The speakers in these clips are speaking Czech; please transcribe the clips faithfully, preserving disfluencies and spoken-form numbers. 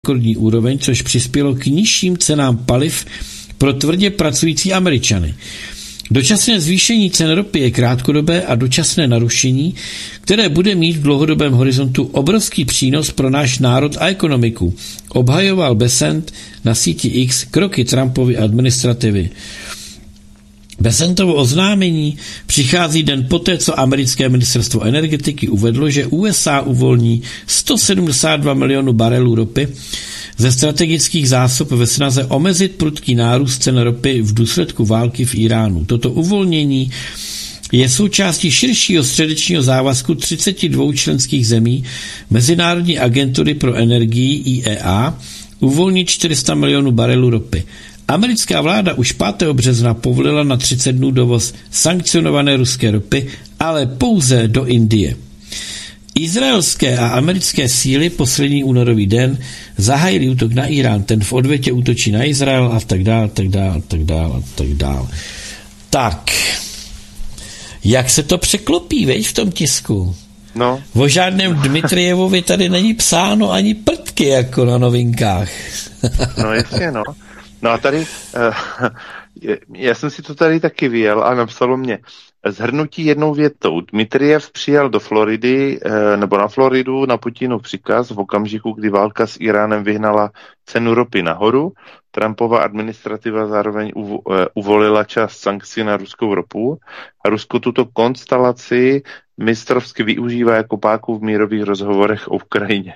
rekordní úroveň, což přispělo k nižším cenám paliv pro tvrdě pracující Američany. Dočasné zvýšení cen ropy je krátkodobé a dočasné narušení, které bude mít v dlouhodobém horizontu obrovský přínos pro náš národ a ekonomiku, obhajoval Bessent na síti X kroky Trumpovy administrativy. Bessentovo oznámení přichází den poté, co americké ministerstvo energetiky uvedlo, že U S A uvolní sto sedmdesát dva milionů barelů ropy ze strategických zásob ve snaze omezit prudký nárůst cen ropy v důsledku války v Iránu. Toto uvolnění je součástí širšího středečního závazku třiceti dvou členských zemí Mezinárodní agentury pro energii I E A uvolnit čtyři sta milionů barelů ropy. Americká vláda už pátého března povolila na třicet dnů dovoz sankcionované ruské ropy, ale pouze do Indie. Izraelské a americké síly poslední únorový den zahájili útok na Irán, ten v odvětě útočí na Izrael a tak dál, tak dál, tak dál, a tak dál. Tak, jak se to překlopí, veď, v tom tisku? No. O žádném Dmitrijevovi tady není psáno ani prtky, jako na Novinkách. No jasně, no. No a tady, uh, já jsem si to tady taky vyjel a napsalo mě, shrnutí jednou větou. Dmitrijev přijel do Floridy, uh, nebo na Floridu na Putinův příkaz v okamžiku, kdy válka s Iránem vyhnala cenu ropy nahoru. Trumpova administrativa zároveň uv, uh, uvolila část sankcí na ruskou ropu a Rusko tuto konstelaci mistrovsky využívá jako páku v mírových rozhovorech o Ukrajině.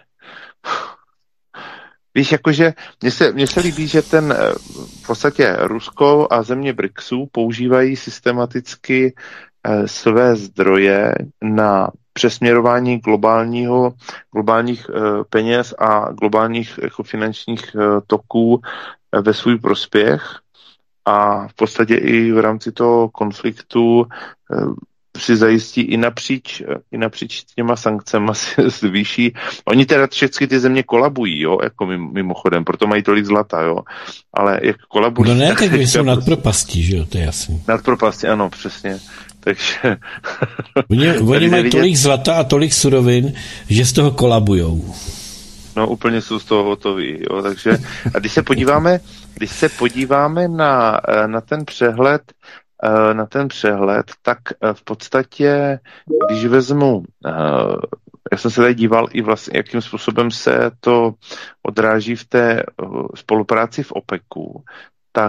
Víš, jakože mně se, mně se líbí, že ten v podstatě Rusko a země BRICSu používají systematicky eh, své zdroje na přesměrování globálního, globálních eh, peněz a globálních jako finančních eh, toků eh, ve svůj prospěch a v podstatě i v rámci toho konfliktu eh, si zajistí i napříč, i napříč těma sankcemi si zvýší. Oni teda všechny ty země kolabují, jo, jako mimochodem, proto mají tolik zlata, jo, ale jak kolabují... No ne, tak jsou nad propastí, že jo, to je jasný. Nad propastí, ano, přesně. Takže... Oni, oni mají vidět... tolik zlata a tolik surovin, že z toho kolabujou. No úplně jsou z toho hotoví, jo, takže... A když se podíváme, když se podíváme na, na ten přehled, na ten přehled, tak v podstatě, když vezmu, já jsem se tady díval i vlastně, jakým způsobem se to odráží v té spolupráci v OPECu, tak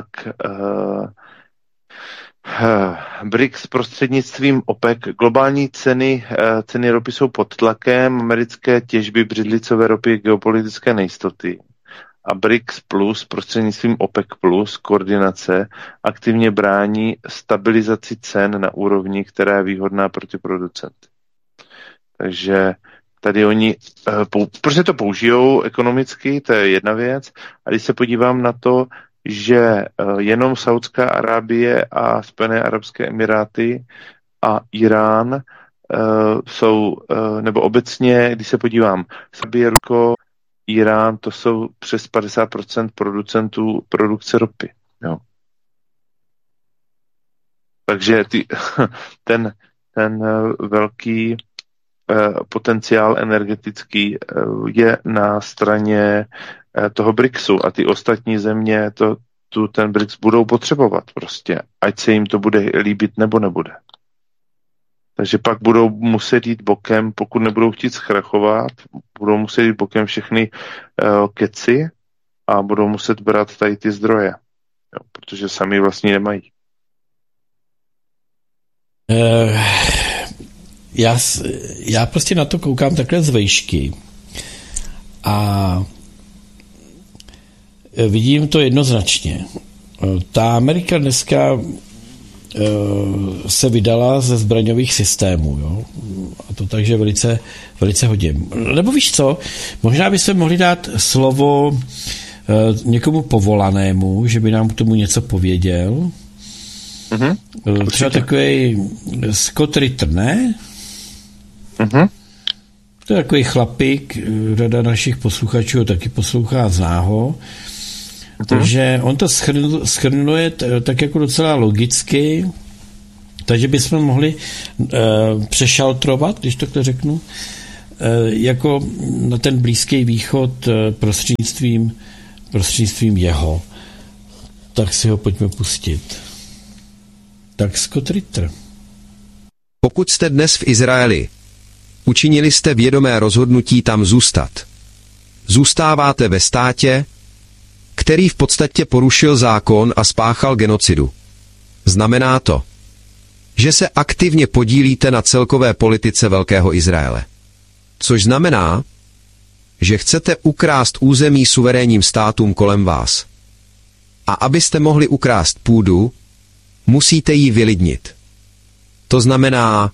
BRICS prostřednictvím OPEC, globální ceny, ceny ropy jsou pod tlakem, americké těžby břidlicové ropy, geopolitické nejistoty. A BRICS plus prostřednictvím OPEC plus koordinace aktivně brání stabilizaci cen na úrovni, která je výhodná pro ty producenty. Takže tady oni, protože to použijou ekonomicky, to je jedna věc. A když se podívám na to, že jenom Saudská Arábie a Spojené arabské emiráty a Irán jsou, nebo obecně, když se podívám, Sabie, Rusko, Irán, to jsou přes padesát procent producentů produkce ropy. Jo. Takže ty, ten, ten velký eh, potenciál energetický eh, je na straně eh, toho BRICSu a ty ostatní země to, tu ten BRICS budou potřebovat prostě, ať se jim to bude líbit nebo nebude. Takže pak budou muset jít bokem, pokud nebudou chtít zkrachovat, budou muset jít bokem všechny uh, keci a budou muset brát tady ty zdroje, jo, protože sami vlastně nemají. Uh, já, já prostě na to koukám takhle z vejšky a vidím to jednoznačně. Ta Amerika dneska se vydala ze zbraňových systémů. Jo? A to takže velice, velice hodně. Nebo víš co, možná by se mohli dát slovo uh, někomu povolanému, že by nám k tomu něco pověděl. Mm-hmm. Uh, třeba takový Scott Ritter, ne? Mm-hmm. To je takový chlapík, řada našich posluchačů taky poslouchá, zná ho. Takže on to shrnuje tak jako docela logicky, takže bychom mohli uh, přešaltrovat, když takhle řeknu, jako na ten Blízký východ prostřednictvím, prostřednictvím jeho. Tak si ho pojďme pustit. Tak Scott Ritter. Pokud jste dnes v Izraeli, učinili jste vědomé rozhodnutí tam zůstat. Zůstáváte ve státě, který v podstatě porušil zákon a spáchal genocidu. Znamená to, že se aktivně podílíte na celkové politice Velkého Izraele. Což znamená, že chcete ukrást území suverénním státům kolem vás. A abyste mohli ukrást půdu, musíte ji vylidnit. To znamená,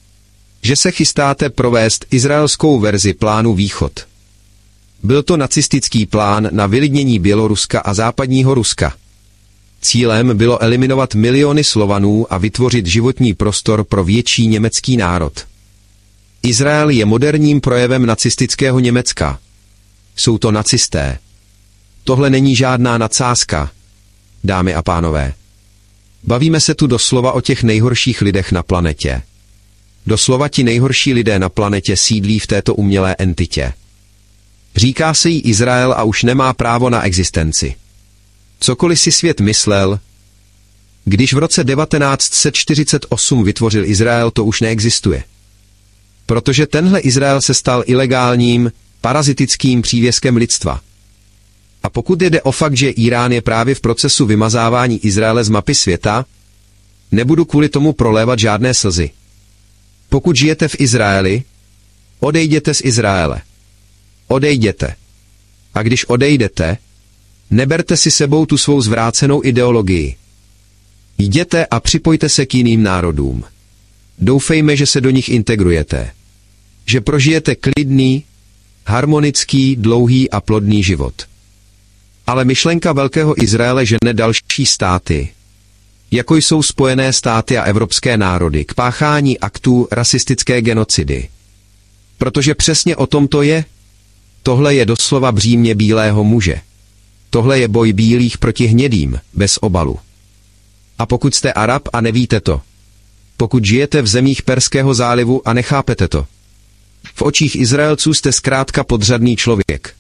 že se chystáte provést izraelskou verzi plánu Východ. Byl to nacistický plán na vylidnění Běloruska a západního Ruska. Cílem bylo eliminovat miliony Slovanů a vytvořit životní prostor pro větší německý národ. Izrael je moderním projevem nacistického Německa. Jsou to nacisté. Tohle není žádná nadsázka, dámy a pánové. Bavíme se tu doslova o těch nejhorších lidech na planetě. Doslova ti nejhorší lidé na planetě sídlí v této umělé entitě. Říká se jí Izrael a už nemá právo na existenci. Cokoliv si svět myslel, když v roce devatenáct set čtyřicet osm vytvořil Izrael, to už neexistuje. Protože tenhle Izrael se stal ilegálním, parazitickým přívěskem lidstva. A pokud jde o fakt, že Irán je právě v procesu vymazávání Izraele z mapy světa, nebudu kvůli tomu prolévat žádné slzy. Pokud žijete v Izraeli, odejděte z Izraele. Odejděte. A když odejdete, neberte si sebou tu svou zvrácenou ideologii. Jděte a připojte se k jiným národům. Doufejme, že se do nich integrujete. Že prožijete klidný, harmonický, dlouhý a plodný život. Ale myšlenka Velkého Izraele žene další státy, jako jsou Spojené státy a evropské národy, k páchání aktů rasistické genocidy. Protože přesně o tom to je. Tohle je doslova břímě bílého muže. Tohle je boj bílých proti hnědým, bez obalu. A pokud jste Arab a nevíte to, pokud žijete v zemích Perského zálivu a nechápete to, v očích Izraelců jste zkrátka podřadný člověk.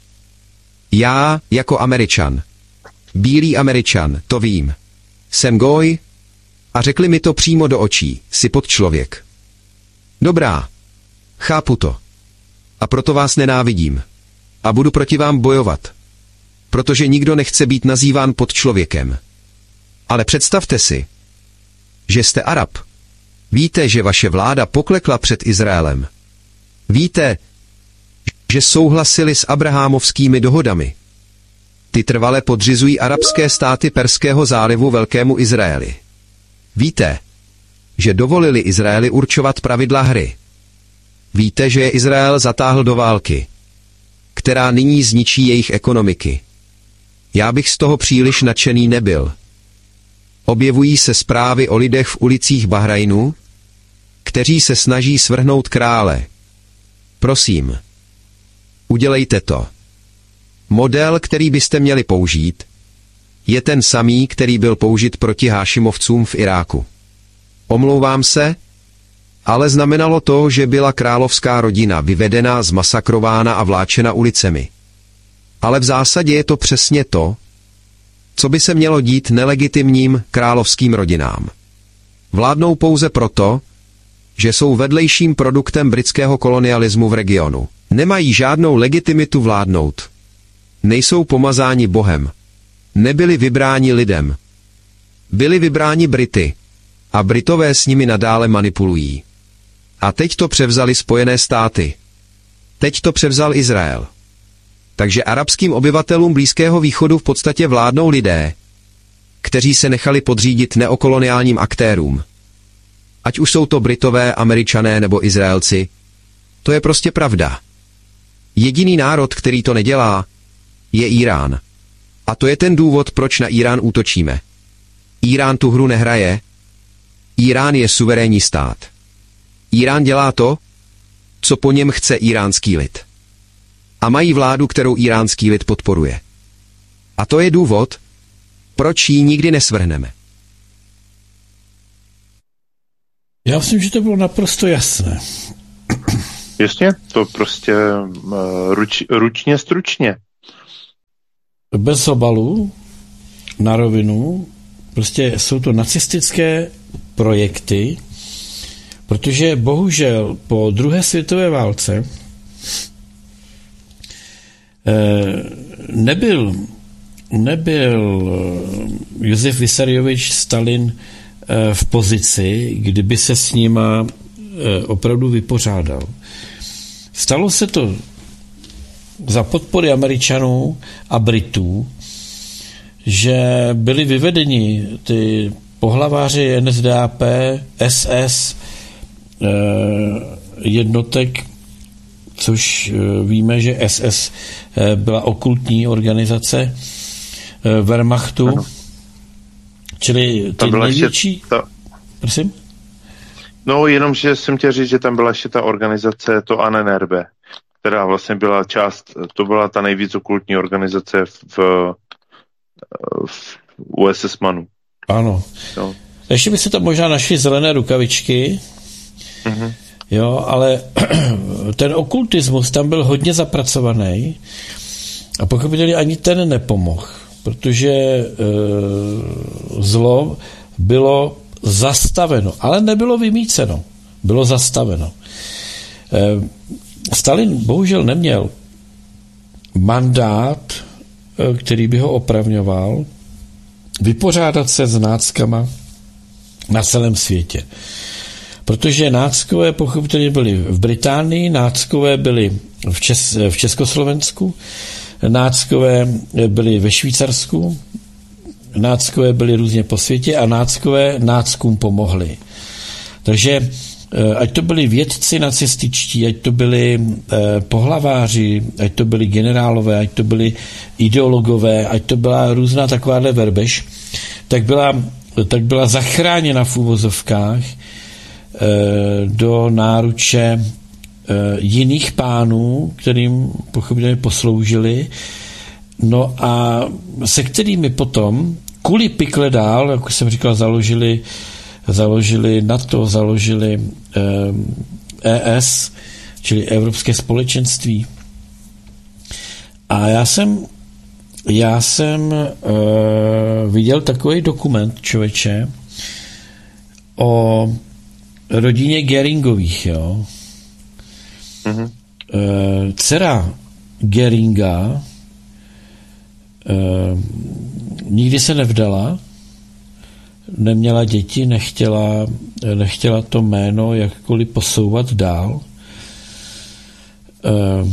Já, jako Američan, bílý Američan, to vím. Jsem goj a řekli mi to přímo do očí, jsi podčlověk. Dobrá, chápu to. A proto vás nenávidím. A budu proti vám bojovat. Protože nikdo nechce být nazýván podčlověkem. Ale představte si, že jste Arab. Víte, že vaše vláda poklekla před Izraelem. Víte, že souhlasili s abrahámovskými dohodami. Ty trvale podřizují arabské státy Perského zálivu Velkému Izraeli. Víte, že dovolili Izraeli určovat pravidla hry. Víte, že je Izrael zatáhl do války, která nyní zničí jejich ekonomiky. Já bych z toho příliš nadšený nebyl. Objevují se zprávy o lidech v ulicích Bahrajnu, kteří se snaží svrhnout krále. Prosím, udělejte to. Model, který byste měli použít, je ten samý, který byl použit proti Hášimovcům v Iráku. Omlouvám se, ale znamenalo to, že byla královská rodina vyvedena, zmasakrována a vláčena ulicemi. Ale v zásadě je to přesně to, co by se mělo dít nelegitimním královským rodinám. Vládnou pouze proto, že jsou vedlejším produktem britského kolonialismu v regionu. Nemají žádnou legitimitu vládnout. Nejsou pomazáni Bohem. Nebyli vybráni lidem. Byli vybráni Brity. A Britové s nimi nadále manipulují. A teď to převzali Spojené státy. Teď to převzal Izrael. Takže arabským obyvatelům Blízkého východu v podstatě vládnou lidé, kteří se nechali podřídit neokoloniálním aktérům. Ať už jsou to Britové, Američané nebo Izraelci, to je prostě pravda. Jediný národ, který to nedělá, je Irán. A to je ten důvod, proč na Irán útočíme. Irán tu hru nehraje. Irán je suverénní stát. Irán dělá to, co po něm chce iránský lid. A mají vládu, kterou iránský lid podporuje. A to je důvod, proč ji nikdy nesvrhneme. Já myslím, že to bylo naprosto jasné. Jasně, to prostě ruč, ručně stručně. Bez obalu, na rovinu, prostě jsou to nacistické projekty, protože bohužel po druhé světové válce nebyl, nebyl Josef Vissarionovič Stalin v pozici, kdyby se s nima opravdu vypořádal. Stalo se to za podpory Američanů a Britů, že byli vyvedeni ty pohlaváři N S D A P, S S, jednotek, což víme, že S S byla okultní organizace Wehrmachtu, ano. Čili ty největší... Ta... Prosím? No, jenom, že jsem chtěl říct, že tam byla ještě ta organizace, to A N N R B, která vlastně byla část, to byla ta nejvíc okultní organizace v, v U S S Manu. Ano. No. Ještě by se tam možná našly zelené rukavičky, mm-hmm. jo, ale ten okultismus tam byl hodně zapracovaný a pochopitelně ani ten nepomohl, protože e, zlo bylo zastaveno, ale nebylo vymýceno, bylo zastaveno. E, Stalin bohužel neměl mandát, který by ho opravňoval vypořádat se s náckama na celém světě. Protože náckové pochopitelně byli v Británii, náckové byli v, Čes- v Československu, náckové byli ve Švýcarsku, náckové byli různě po světě a náckové náckům pomohli. Takže ať to byli vědci nacističtí, ať to byli eh, pohlaváři, ať to byli generálové, ať to byli ideologové, ať to byla různá takováhle verbež, tak byla, tak byla zachráněna v úvozovkách eh, do náruče eh, jiných pánů, kterým pochopitelně posloužili, no a se kterými potom kvůli pikle dál, jak jsem říkal, založili založili NATO, založili E S, čili Evropské společenství. A já jsem já jsem uh, viděl takový dokument, člověče, o rodině Göringových, jo. Mm-hmm. Uh, dcera Göringa uh, nikdy se nevdala, neměla děti, nechtěla, nechtěla to jméno jakkoliv posouvat dál. E,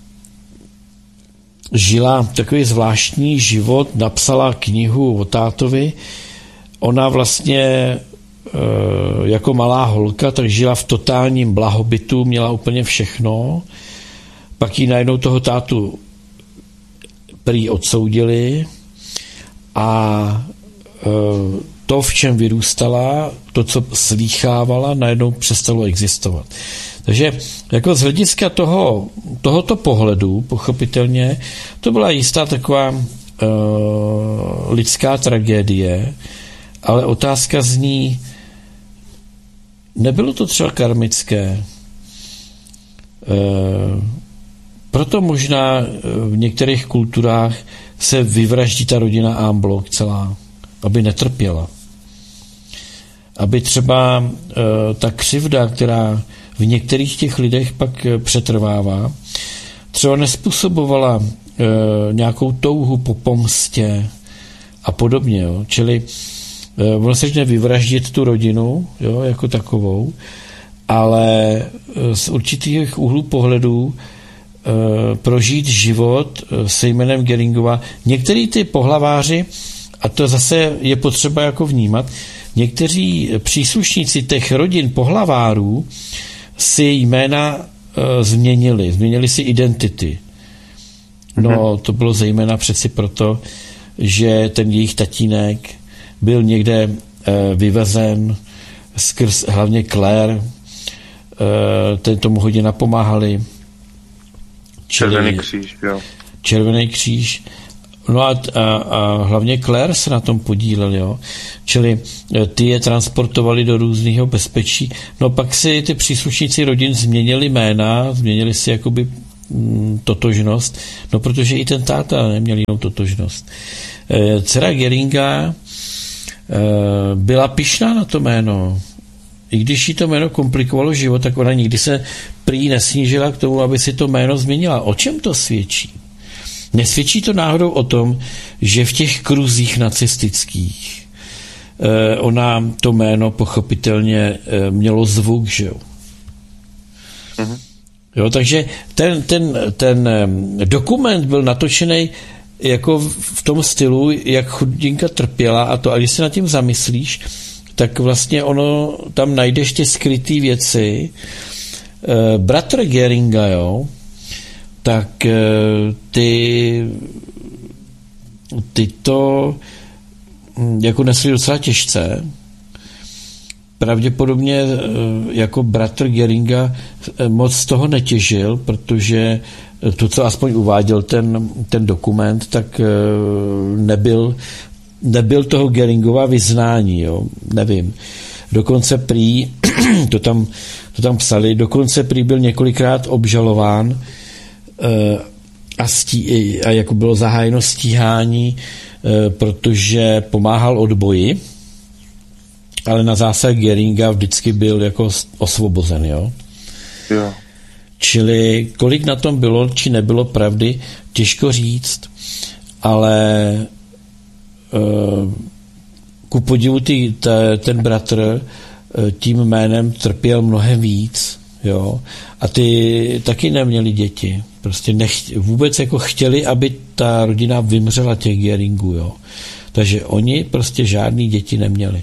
žila takový zvláštní život, napsala knihu o tátovi. Ona vlastně e, jako malá holka, tak žila v totálním blahobytu, měla úplně všechno. Pak jí najednou toho tátu prý odsoudili a e, to, v čem vyrůstala, to, co slýchávala, najednou přestalo existovat. Takže jako z hlediska toho, tohoto pohledu, pochopitelně, to byla jistá taková uh, lidská tragédie, ale otázka zní, nebylo to třeba karmické. Uh, proto možná v některých kulturách se vyvraždí ta rodina en bloc celá, aby netrpěla. Aby třeba e, ta křivda, která v některých těch lidech pak e, přetrvává, třeba nespůsobovala e, nějakou touhu po pomstě a podobně. Jo. Čili e, ono se začne vyvraždit tu rodinu, jo, jako takovou, ale e, z určitých úhlů pohledů e, prožít život e, se jménem Göringova. Některý ty pohlaváři, a to zase je potřeba jako vnímat, někteří příslušníci těch rodin pohlavárů si jména e, změnili, změnili si identity. No, to bylo zejména přeci proto, že ten jejich tatínek byl někde e, vyvezen skrz hlavně Claire, e, ten tomu hodně napomáhali. Červený kříž, jo. Červený kříž. No a, a, a hlavně Claire se na tom podílel, jo. Čili ty je transportovali do různého bezpečí. No pak si ty příslušníci rodin změnili jména, změnili si jakoby mm, totožnost, no protože i ten táta neměl jinou totožnost. E, dcera Göringa e, byla pyšná na to jméno. I když jí to jméno komplikovalo život, tak ona nikdy se prý nesnížila k tomu, aby si to jméno změnila. O čem to svědčí? Nesvědčí to náhodou o tom, že v těch kruzích nacistických eh, ona to jméno pochopitelně eh, mělo zvuk, že jo? Uh-huh. Jo, takže ten, ten, ten dokument byl natočený jako v tom stylu, jak chudinka trpěla a to, a když se nad tím zamyslíš, tak vlastně ono, tam najdeš ty skrytý věci. Eh, bratr Göringa, jo, tak ty, ty to jako nesli docela těžce. Pravděpodobně jako bratr Göringa moc z toho netěžil, protože to, co aspoň uváděl ten, ten dokument, tak nebyl, nebyl toho Göringova vyznání, jo, nevím. Dokonce prý, to tam, to tam psali, dokonce prý byl několikrát obžalován a, stí, a jako bylo zahájeno stíhání, protože pomáhal odboji, ale na zásah Göringa vždycky byl jako osvobozen, jo? Jo. Čili kolik na tom bylo, či nebylo pravdy, těžko říct, ale ku podivu ty, ta, ten bratr tím jménem trpěl mnohem víc, jo? A ty taky neměli děti. Prostě nechť, vůbec jako chtěli, aby ta rodina vymřela těch Göringů, jo. Takže oni prostě žádný děti neměli.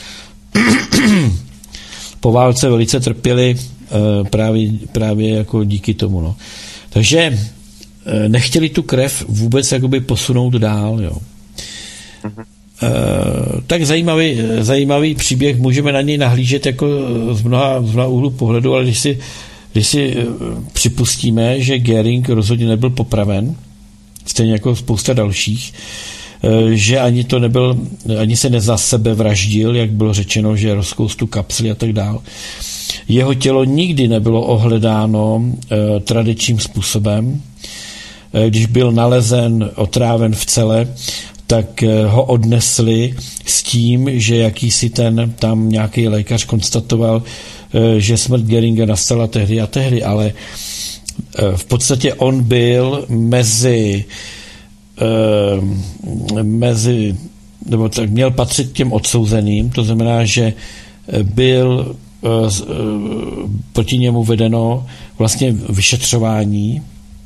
Po válce velice trpěli uh, právě, právě jako díky tomu, no. Takže uh, nechtěli tu krev vůbec jakoby posunout dál, jo. Uh, tak zajímavý, zajímavý příběh, můžeme na něj nahlížet jako z mnoha, z mnoha úhlu pohledu, ale když si Když si připustíme, že Göring rozhodně nebyl popraven, stejně jako spousta dalších, že ani to nebyl, ani se neza sebe vraždil, jak bylo řečeno, že rozkousl kapsly a tak dál. Jeho tělo nikdy nebylo ohledáno eh, tradičním způsobem. Eh, když byl nalezen, otráven v cele, tak eh, ho odnesli s tím, že jakýsi ten tam nějaký lékař konstatoval, že smrt Göringa nastala tehdy a tehdy, ale v podstatě on byl mezi mezi, nebo tak měl patřit těm odsouzeným, to znamená, že byl proti němu vedeno vlastně vyšetřování.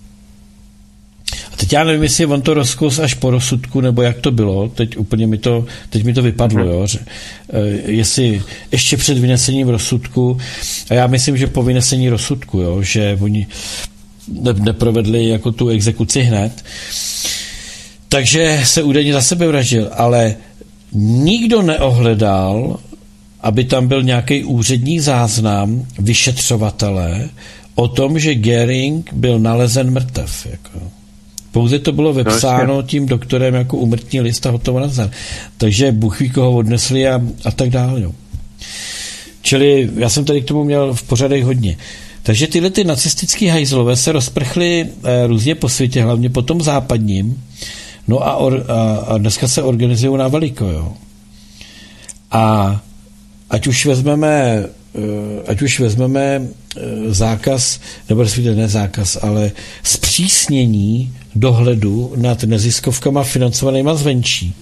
A teď já nevím, jestli on to rozkous až po rozsudku, nebo jak to bylo, teď úplně mi to, teď mi to vypadlo, jo, že, jestli ještě před vynesením rozsudku, a já myslím, že po vynesení rozsudku, jo, že oni ne, neprovedli jako tu exekuci hned, takže se údajně za sebe vraždil, ale nikdo neohledal, aby tam byl nějaký úřední záznam vyšetřovatele o tom, že Göring byl nalezen mrtev, jako. Pouze to bylo vepsáno tím doktorem jako úmrtní list a hotovo nazdar. Takže Bůh ví, koho odnesli a, a tak dále. Jo. Čili já jsem tady k tomu měl v pořadech hodně. Takže tyhle ty nacistický hajzlové se rozprchly eh, různě po světě, hlavně po tom západním. No a, or, a, a dneska se organizují na veliko. Jo. A ať už vezmeme ať už vezmeme zákaz, nebo respektive ne zákaz, ale zpřísnění dohledu nad neziskovkama financovanýma zvenčí.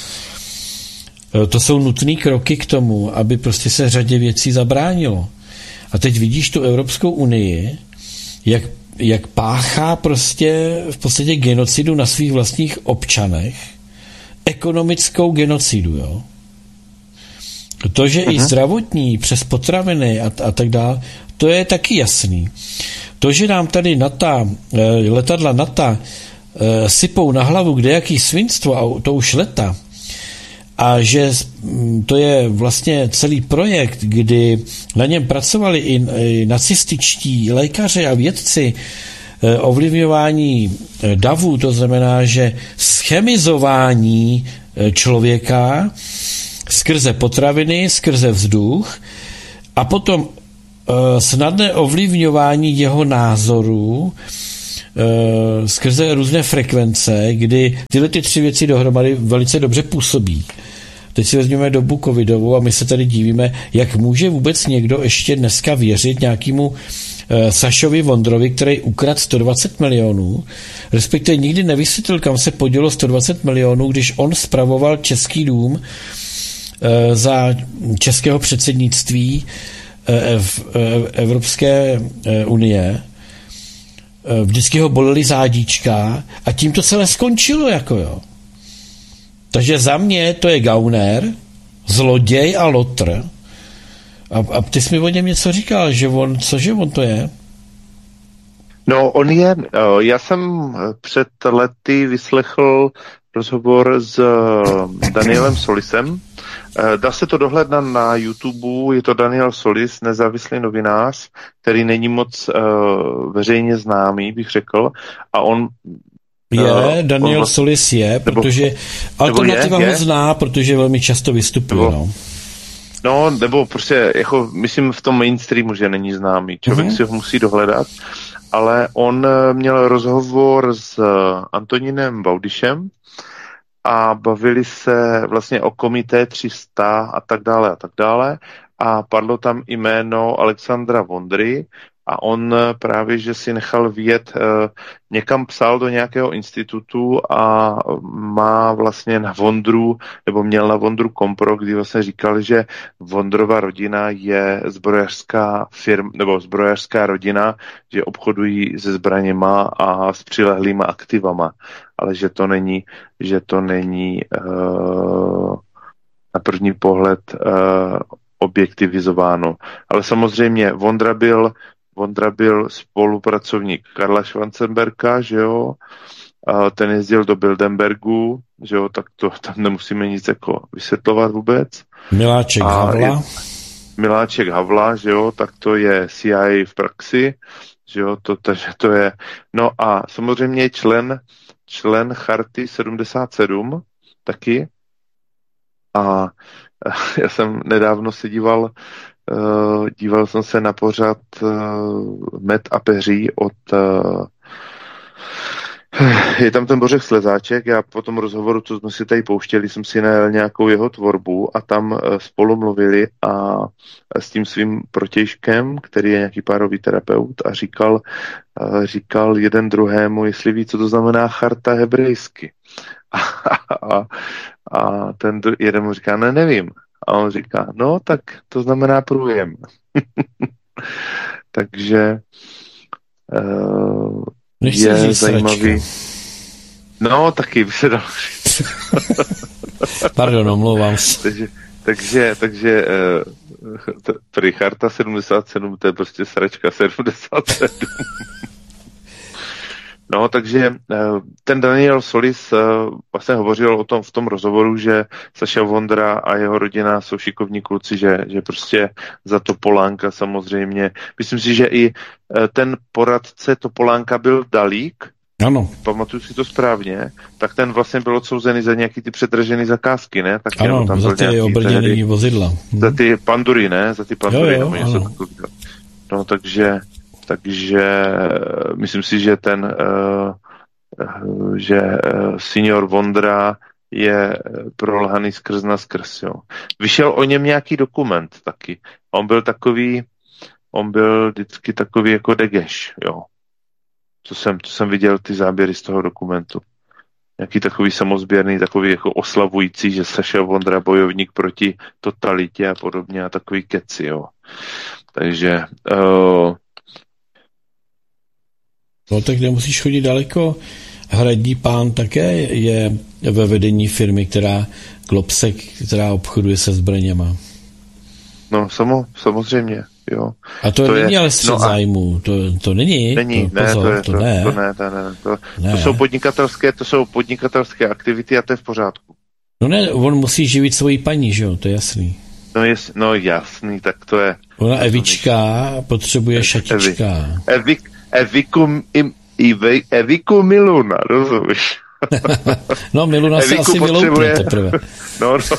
To jsou nutné kroky k tomu, aby prostě se řadě věcí zabránilo. A teď vidíš tu Evropskou unii, jak, jak páchá prostě v podstatě genocidu na svých vlastních občanech, ekonomickou genocidu, jo. To, že Aha. i zdravotní přes potraviny a, a tak dále, to je taky jasný. To, že nám tady NATO, letadla NATO sypou na hlavu kdejaký svinstvo, a to už leta, a že to je vlastně celý projekt, kdy na něm pracovali i, i nacističtí lékaři a vědci, ovlivňování davů, to znamená, že schemizování člověka skrze potraviny, skrze vzduch a potom snadné ovlivňování jeho názorů skrze různé frekvence, kdy tyhle ty tři věci dohromady velice dobře působí. Teď si vezmeme dobu covidovou a my se tady divíme, jak může vůbec někdo ještě dneska věřit nějakému Sašovi Vondrovi, který ukradl sto dvacet milionů, respektive nikdy nevysvětlil, kam se podělo sto dvacet milionů, když on spravoval Český dům za českého předsednictví Evropské unie. Vždycky ho bolely zádíčka a tím to celé skončilo, jako jo. Takže za mě to je gauner, zloděj a lotr. A, a ty jsi mi o něm něco říkal, že on, cože on to je? No, on je, já jsem před lety vyslechl rozhovor s Danielem Solisem. Dá se to dohledat na YouTube, je to Daniel Solis, nezávislý novinář, který není moc uh, veřejně známý, bych řekl, a on je, Daniel on, Solis je, protože nebo, Alternativa ho zná, protože velmi často vystupuje, nebo, no. No, nebo prostě, jako, myslím v tom mainstreamu, že není známý, člověk uh-huh. si ho musí dohledat, ale on měl rozhovor s Antoninem Baudyšem a bavili se vlastně o komité tři sta a tak dále a tak dále a padlo tam jméno Alexandra Vondry a on právě, že si nechal vyjet, někam psal do nějakého institutu a má vlastně na Vondru, nebo měl na Vondru kompro, kdy vlastně říkal, že Vondrova rodina je zbrojařská firma, nebo zbrojařská rodina, že obchodují se zbraněma a s přilehlýma aktivama, ale že to není, že to není uh, na první pohled uh, objektivizováno. Ale samozřejmě Vondra byl Vondra byl spolupracovník Karla Schwarzenberga, že jo, a ten jezdil do Bilderbergu, že jo, tak to tam nemusíme nic jako vysvětlovat vůbec. Miláček a Havla. Je, Miláček Havla, že jo, tak to je C I A v praxi, že jo, to, takže to je, no a samozřejmě člen, člen Charty sedmdesát sedm taky a já jsem nedávno se díval Uh, díval jsem se na pořad uh, Med a peří od uh, je tam ten Bořek Slezáček, já po tom rozhovoru, co jsme si tady pouštěli, jsem si najel nějakou jeho tvorbu a tam uh, spolu mluvili a s tím svým protějškem, který je nějaký párový terapeut a říkal, uh, říkal jeden druhému, jestli ví, co to znamená charta hebrejsky. A, a, a ten jeden mu říká, ne, nevím. A on říká, no, tak to znamená průjem. Takže uh, je zajímavý. Sračka. No, taky by se dalo říct. Pardon, omlouvám se. takže, takže, takže uh, prý charta sedmdesát sedm, to je prostě sračka sedmdesát sedm. No, takže ten Daniel Solis vlastně hovořil o tom v tom rozhovoru, že Saša Vondra a jeho rodina jsou šikovní kluci, že, že prostě za Topolánka samozřejmě. Myslím si, že i ten poradce Topolánka byl Dalík. Ano. Pamatuju si to správně. Tak ten vlastně byl odsouzený za nějaký ty předražený zakázky, ne? Tak ano, tam za ty obrněný vozidla. Za ty pandury, ne? Za ty pandury. Jo, jo, ano. No, takže Takže myslím si, že ten, že senior Vondra je prolhaný skrz na skrz. Jo. Vyšel o něm nějaký dokument taky. On byl takový, on byl vždycky takový jako degeš, jo. Co jsem, co jsem viděl ty záběry z toho dokumentu. Nějaký takový samozběrný, takový jako oslavující, že Saša Vondra bojovník proti totalitě a podobně a takový keci, jo. Takže uh, no tak nemusíš chodit daleko. Hradní Pán také je ve vedení firmy, která Globsec, která obchoduje se zbraněma. No samo, samozřejmě, jo. A to, to není je, ale střed no zájmu, to, to není. Není, to, ne, pozor, to, je, to, to, ne. to ne, to ne, to, ne. To jsou podnikatelské, to jsou podnikatelské aktivity a to je v pořádku. No ne, on musí živit svoji paní, že jo, to je jasný. No, jes, no jasný, tak to je. Ona Evička potřebuje šatička. Evi, Evik, Evikum im I ve, Eviku Miluna, rozumíš? No, Miluna se asi vyloupne teprve. No, no.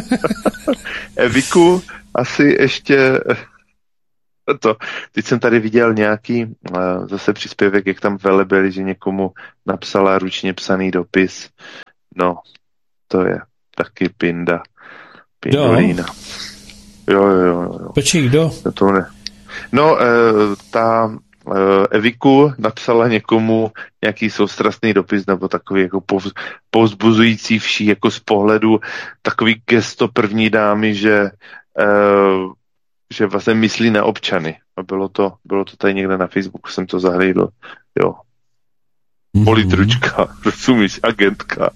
Eviku asi ještě to. Teď jsem tady viděl nějaký zase příspěvek, jak tam velebili, že někomu napsala ručně psaný dopis. No, to je taky pinda. Pindolína. Jo, jo, jo. jo. Počkej, kdo? To ne. No, ta Eviku napsala někomu nějaký soustrastný dopis nebo takový jako povzbuzující vší jako z pohledu takový gesto první dámy, že že vlastně myslí na občany. A bylo to, bylo to tady někde na Facebooku, jsem to zahlídl. Jo. Mm-hmm. Politručka, rozumíš, agentka.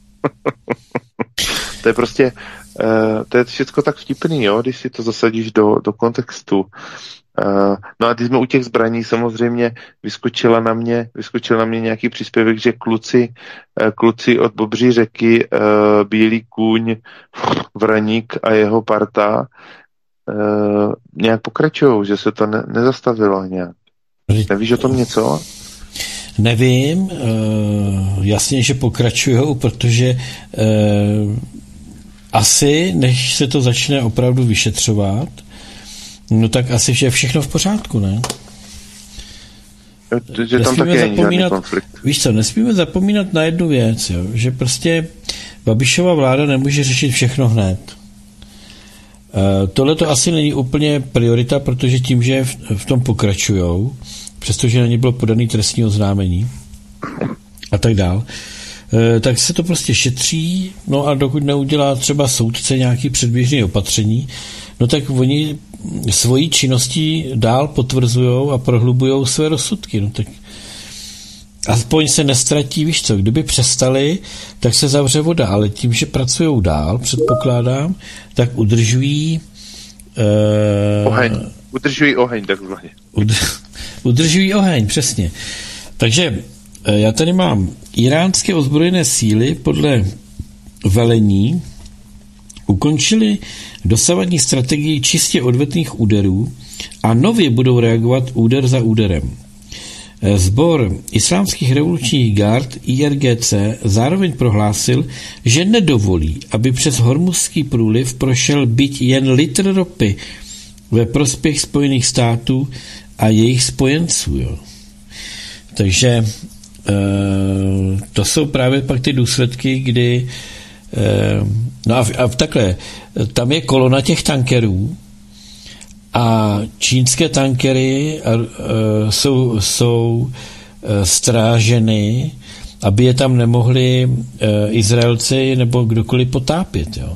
To je prostě, uh, to je všechno tak vtipný, jo, když si to zasadíš do, do kontextu. Uh, no a když jsme u těch zbraní, samozřejmě vyskočila na mě, vyskočil na mě nějaký příspěvek, že kluci, uh, kluci od Bobří řeky, uh, Bílý kůň, Vraník a jeho parta uh, nějak pokračují, že se to ne, nezastavilo nějak. Nevíš o tom něco? Nevím, uh, jasně, že pokračujou, protože uh, asi, než se to začne opravdu vyšetřovat, no tak asi je všechno v pořádku, ne? Že tam taky není žádný konflikt. Víš co, nesmíme zapomínat na jednu věc, jo, že prostě Babišova vláda nemůže řešit všechno hned. Uh, tohle to asi není úplně priorita, protože tím, že v, v tom pokračujou, přestože na ně bylo podané trestní oznámení a tak dál, e, tak se to prostě šetří, no a dokud neudělá třeba soudce nějaký předběžné opatření, no tak oni svojí činností dál potvrzujou a prohlubujou své rozsudky. No tak aspoň se nestratí, víš co, kdyby přestali, tak se zavře voda, ale tím, že pracujou dál, předpokládám, tak udržují e, oheň. Udržují oheň, takzvaně. Udr- udržují oheň, přesně. Takže já tady mám iránské ozbrojené síly podle velení ukončili dosavadní strategii čistě odvetných úderů a nově budou reagovat úder za úderem. Sbor islámských revolučních gard I R G C zároveň prohlásil, že nedovolí, aby přes Hormuzský průliv prošel byť jen litr ropy ve prospěch Spojených států a jejich spojenců. Jo. Takže e, to jsou právě pak ty důsledky, kdy e, no a, a takhle, tam je kolona těch tankerů a čínské tankery a, e, jsou, jsou e, stráženy, aby je tam nemohli e, Izraelci nebo kdokoliv potápět. Jo.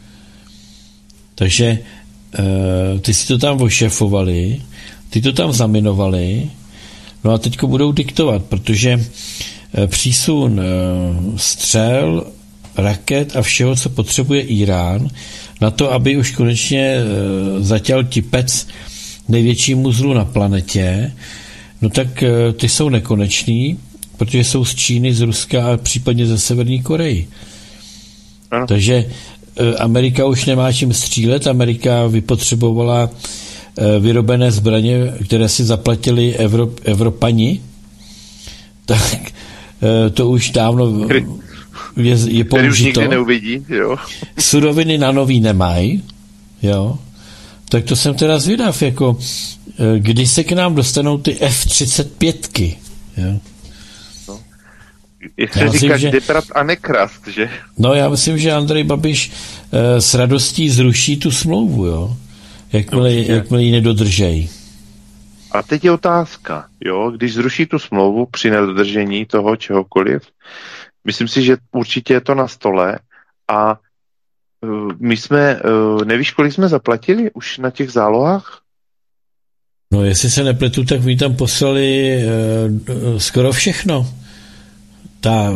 Takže e, ty si to tam ošefovali, ty to tam zaminovali, no a teďko budou diktovat, protože přísun střel, raket a všeho, co potřebuje Irán, na to, aby už konečně zatěl tipec největšímu zlu na planetě, no tak ty jsou nekonečný, protože jsou z Číny, z Ruska a případně ze Severní Koreji. Ano. Takže Amerika už nemá čím střílet, Amerika vypotřebovala vyrobené zbraně, které si zaplatili Evrop, Evropani, tak to už dávno je, je použito. Už nikdy neuvidí, jo. Suroviny na nový nemají, jo. Tak to jsem teda zvědav, jako kdy se k nám dostanou ty F třicet pět, jo. No. Jak se říká, že... deprat a nekrast, že? No já myslím, že Andrej Babiš eh, s radostí zruší tu smlouvu, jo. Jakmile, jakmile ji nedodržejí. A teď je otázka, jo, když zruší tu smlouvu při nedodržení toho čehokoliv, myslím si, že určitě je to na stole a uh, my jsme, uh, nevíš, kolik jsme zaplatili už na těch zálohách? No, jestli se nepletu, tak my tam poslali uh, skoro všechno. Ta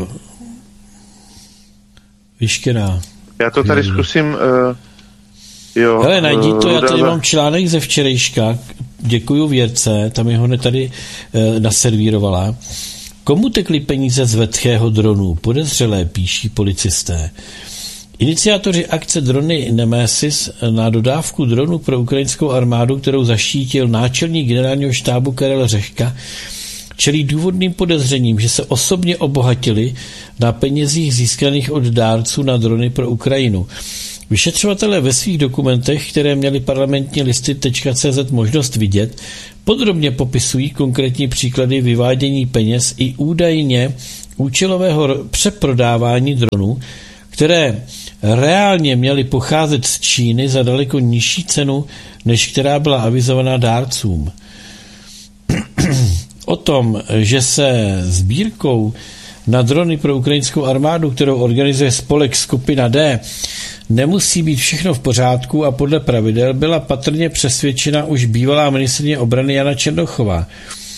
vyškená. Já to tady zkusím... Uh, Jo, hele, najdi to, já tady mám článek ze včerejška, děkuju Věrce, tam je ho tady e, naservírovala. Komu tekly peníze z vetchého dronu? Podezřelé, píší policisté. Iniciátoři akce drony Nemesis na dodávku dronu pro ukrajinskou armádu, kterou zaštítil náčelník generálního štábu Karel Řehka, čelí důvodným podezřením, že se osobně obohatili na penězích získaných od dárců na drony pro Ukrajinu. Vyšetřovatelé ve svých dokumentech, které měli parlamentní listy tečka cé zet možnost vidět, podrobně popisují konkrétní příklady vyvádění peněz i údajně účelového přeprodávání dronů, které reálně měly pocházet z Číny za daleko nižší cenu, než která byla avizovaná dárcům. O tom, že se sbírkou na drony pro ukrajinskou armádu, kterou organizuje spolek Skupina D, nemusí být všechno v pořádku a podle pravidel, byla patrně přesvědčena už bývalá ministryně obrany Jana Černochová.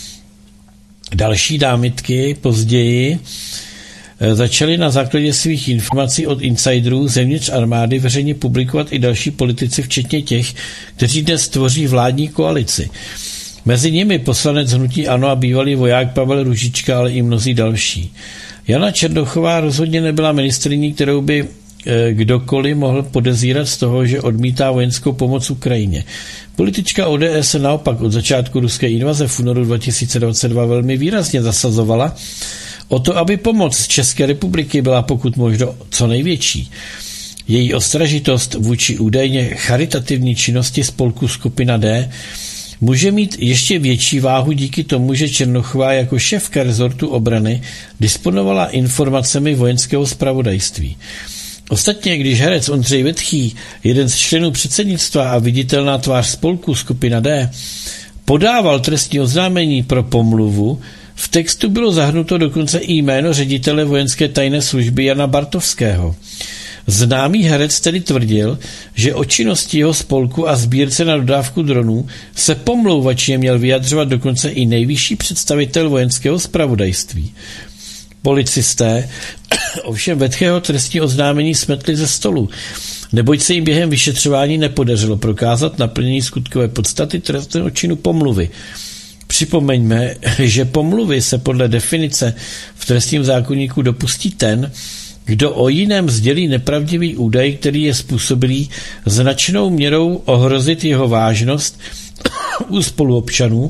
Další námitky později začaly na základě svých informací od insiderů zevnitř armády veřejně publikovat i další politici, včetně těch, kteří dnes tvoří vládní koalici. Mezi nimi poslanec hnutí ANO a bývalý voják Pavel Růžička, ale i mnozí další. Jana Černochová rozhodně nebyla ministryní, kterou by kdokoliv mohl podezírat z toho, že odmítá vojenskou pomoc Ukrajině. Politička O D S se naopak od začátku ruské invaze v únoru dva tisíce dvacet dva velmi výrazně zasazovala o to, aby pomoc z České republiky byla pokud možno co největší. Její ostražitost vůči údajně charitativní činnosti spolku Skupina D může mít ještě větší váhu díky tomu, že Černochová jako šéfka rezortu obrany disponovala informacemi vojenského zpravodajství. Ostatně, když herec Ondřej Vetchý, jeden z členů předsednictva a viditelná tvář spolku Skupina D, podával trestní oznámení pro pomluvu, v textu bylo zahrnuto dokonce i jméno ředitele vojenské tajné služby Jana Bartovského. Známý herec tedy tvrdil, že o činnosti jeho spolku a sbírce na dodávku dronů se pomlouvačně měl vyjadřovat dokonce i nejvyšší představitel vojenského zpravodajství. Policisté ovšem Vetchého trestní oznámení smetli ze stolu, neboť se jim během vyšetřování nepodařilo prokázat naplnění skutkové podstaty trestného činu pomluvy. Připomeňme, že pomluvy se podle definice v trestním zákoníku dopustí ten, kdo o jiném sdělí nepravdivý údaj, který je způsobilý značnou měrou ohrozit jeho vážnost u spoluobčanů,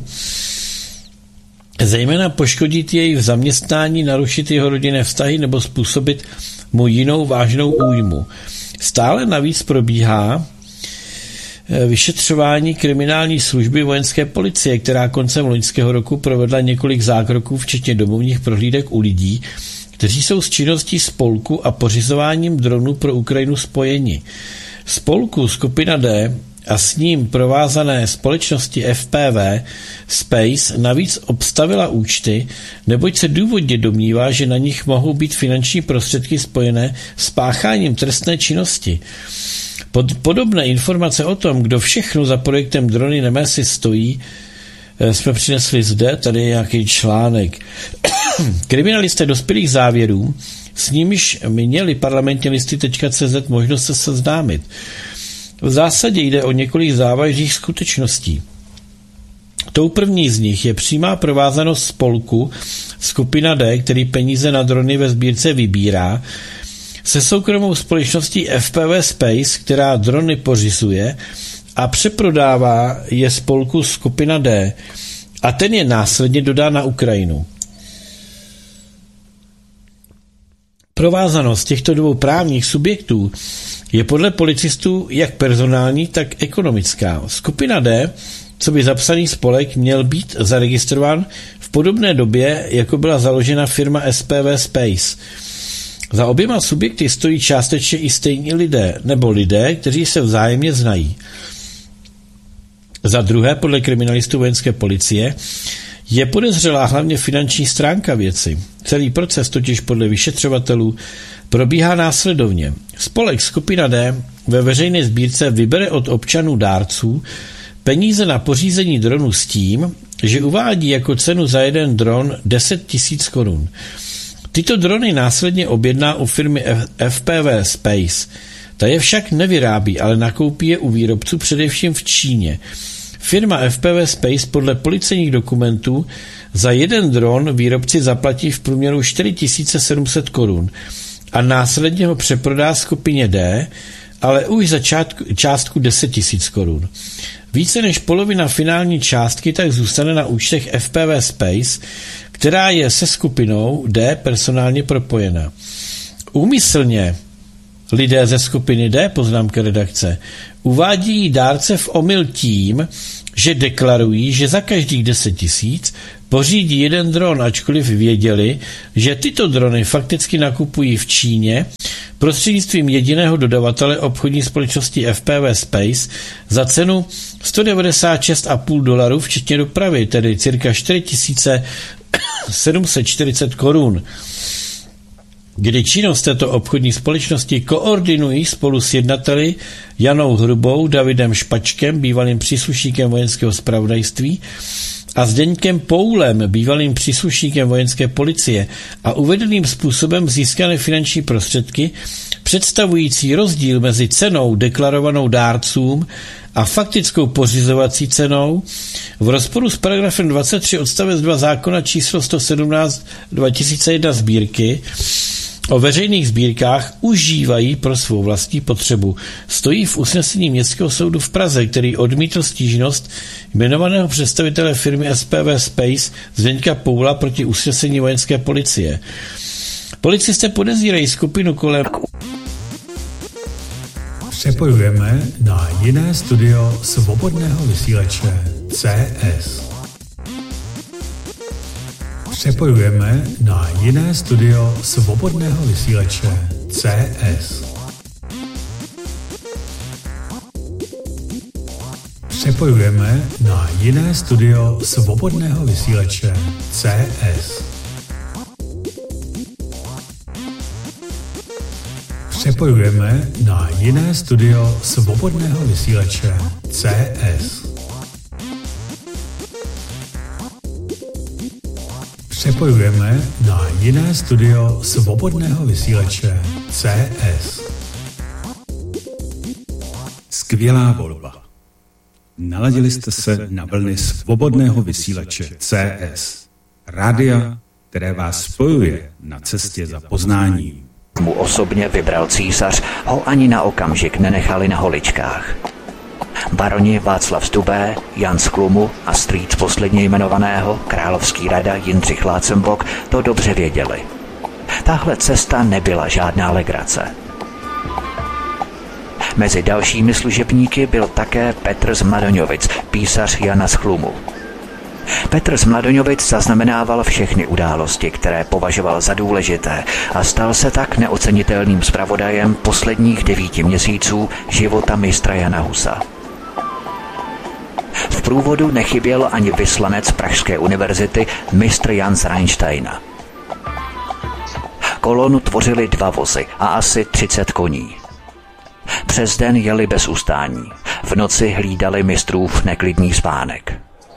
zejména poškodit jej v zaměstnání, narušit jeho rodinné vztahy nebo způsobit mu jinou vážnou újmu. Stále navíc probíhá vyšetřování kriminální služby vojenské policie, která koncem loňského roku provedla několik zákroků, včetně domovních prohlídek u lidí, kteří jsou s činností spolku a pořizováním dronů pro Ukrajinu spojeni. Spolku Skupina D a s ním provázané společnosti F P V Space navíc obstavila účty, neboť se důvodně domnívá, že na nich mohou být finanční prostředky spojené s pácháním trestné činnosti. Pod podobné informace o tom, kdo všechno za projektem Drony Nemesis stojí, jsme přinesli zde, tady je nějaký článek. Kriminalisté dospělých závěrů, s nimiž měli parlamentní listy tečka cé zet možnost se seznámit. V zásadě jde o několik závažných skutečností. Tou první z nich je přímá provázanost spolku Skupina D, který peníze na drony ve sbírce vybírá, se soukromou společností F P V Space, která drony pořizuje a přeprodává je spolku Skupina D a ten je následně dodá na Ukrajinu. Provázanost těchto dvou právních subjektů je podle policistů jak personální, tak ekonomická. Skupina D, co by zapsaný spolek, měl být zaregistrován v podobné době, jako byla založena firma S P V Space. Za oběma subjekty stojí částečně i stejní lidé, nebo lidé, kteří se vzájemně znají. Za druhé, podle kriminalistů vojenské policie, je podezřelá hlavně finanční stránka věci. Celý proces totiž podle vyšetřovatelů probíhá následovně. Spolek Skupina D ve veřejné sbírce vybere od občanů dárců peníze na pořízení dronu s tím, že uvádí jako cenu za jeden dron deset tisíc korun. Tyto drony následně objedná u firmy F P V Space. Ta je však nevyrábí, ale nakoupí je u výrobců především v Číně. Firma F P V Space podle policejních dokumentů za jeden dron výrobci zaplatí v průměru čtyři tisíce sedm set korun a následně ho přeprodá skupině D ale už za částku, částku deset tisíc korun. Více než polovina finální částky tak zůstane na účtech F P V Space, která je se skupinou D personálně propojena. Úmyslně lidé ze skupiny D, poznámka redakce, uvádí dárce v omyl tím, že deklarují, že za každých deset tisíc pořídí jeden dron, ačkoliv věděli, že tyto drony fakticky nakupují v Číně prostřednictvím jediného dodavatele obchodní společnosti F P V Space za cenu sto devadesát šest celá pět dolarů včetně dopravy, tedy cirka čtyři tisíce sedm set čtyřicet korun. Kdy činnost této obchodní společnosti koordinují spolu s jednateli Janou Hrubou, Davidem Špačkem, bývalým příslušníkem vojenského zpravodajství, a Zdeňkem Poulem, bývalým příslušníkem vojenské policie, a uvedeným způsobem získané finanční prostředky, představující rozdíl mezi cenou deklarovanou dárcům a faktickou pořizovací cenou, v rozporu s paragrafem dvacet tři odstavec dva zákona číslo sto sedmnáct dva tisíce jedna sbírky o veřejných sbírkách, užívají pro svou vlastní potřebu. Stojí v usnesení Městského soudu v Praze, který odmítl stížnost jmenovaného představitele firmy S P V Space Zdeňka Poula proti usnesení vojenské policie. Policisté podezírají skupinu kolem... Přepojujeme na jiné studio svobodného vysílače C S. Přepojujeme na jiné studio svobodného vysílače C S. Přepojujeme na jiné studio svobodného vysílače C S. Přepojujeme na jiné studio svobodného vysílače C S. Přepojujeme na jiné studio svobodného vysílače C S. Skvělá volba. Naladili jste se na vlny svobodného vysílače C S. Rádia, které vás spojuje na cestě za poznáním. Mu osobně vybral císař, ho ani na okamžik nenechali na holičkách. Baroni Václav Stubé, Jan z Chlumu a strýc posledně jmenovaného, královský rada Jindřich Lácembok, to dobře věděli. Tahle cesta nebyla žádná legrace. Mezi dalšími služebníky byl také Petr z Mladoňovic, písař Jana z Chlumu. Petr z Mladoňovic zaznamenával všechny události, které považoval za důležité, a stal se tak neocenitelným zpravodajem posledních devíti měsíců života mistra Jana Husa. V průvodu nechyběl ani vyslanec Pražské univerzity mistr Jan z Reinsteina. Kolonu tvořily dva vozy a asi třicet koní. Přes den jeli bez ustání, v noci hlídali mistrův neklidný spánek.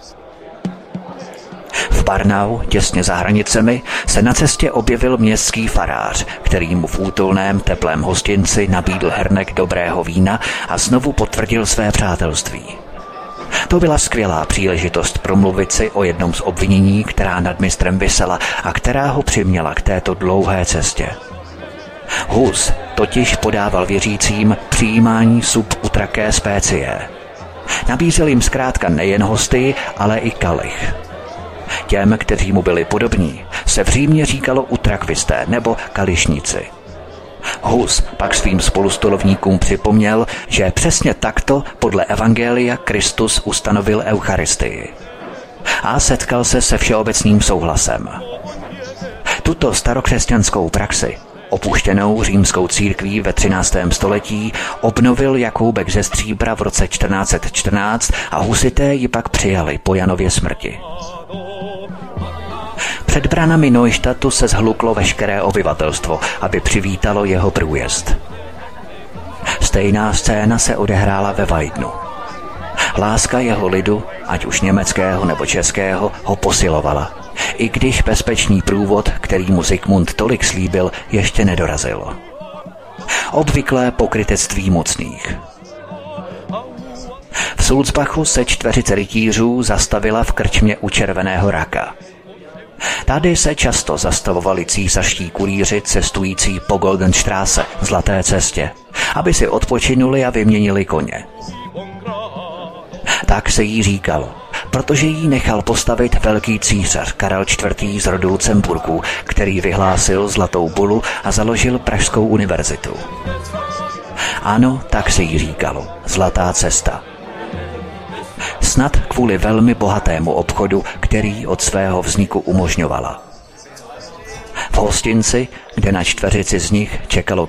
V Barnau, těsně za hranicemi, se na cestě objevil městský farář, který mu v útulném teplém hostinci nabídl hrnek dobrého vína a znovu potvrdil své přátelství. To byla skvělá příležitost promluvit si o jednom z obvinění, která nad mistrem visela a která ho přiměla k této dlouhé cestě. Hus totiž podával věřícím přijímání subutraké spécie. Nabízel jim zkrátka nejen hosty, ale i kalich. Těm, kteří mu byli podobní, se v Římě říkalo utrakvisté nebo kališníci. Hus pak svým spolustolovníkům připomněl, že přesně takto podle evangelia Kristus ustanovil Eucharistii. A setkal se se všeobecným souhlasem. Tuto starokřesťanskou praxi, opuštěnou římskou církví ve třináctém století, obnovil Jakoubek ze Stříbra v roce čtrnáct set čtrnáct a husité ji pak přijali po Janově smrti. Před branami Neustadtu se zhluklo veškeré obyvatelstvo, aby přivítalo jeho průjezd. Stejná scéna se odehrála ve Weidnu. Láska jeho lidu, ať už německého nebo českého, ho posilovala, i když bezpečný průvod, který mu Zikmund tolik slíbil, ještě nedorazil. Obvyklé pokrytectví mocných. V Sulzbachu se čtveřice rytířů zastavila v krčmě u Červeného raka. Tady se často zastavovali císařští kurýři cestující po Goldenstraße, Zlaté cestě, aby si odpočinuli a vyměnili koně. Tak se jí říkalo, protože jí nechal postavit velký císař Karel čtvrtý z rodu Lucemburků, který vyhlásil zlatou bulu a založil Pražskou univerzitu. Ano, tak se jí říkalo, zlatá cesta. Snad kvůli velmi bohatému obchodu, který od svého vzniku umožňovala. V hostinci, kde na čtveřici z nich čekalo